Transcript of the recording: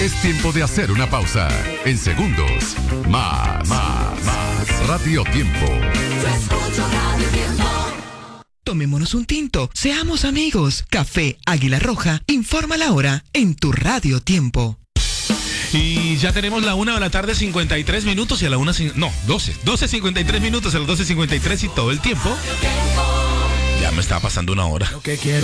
Es tiempo de hacer una pausa. En segundos, más. Radio Tiempo. Tomémonos un tinto, seamos amigos. Café Águila Roja informa la hora en tu Radio Tiempo. Y ya tenemos la 1 de la tarde, 53 minutos y a la 12:53 minutos, a las 12:53 y todo el tiempo. Ya me está pasando una hora. Lo que quiero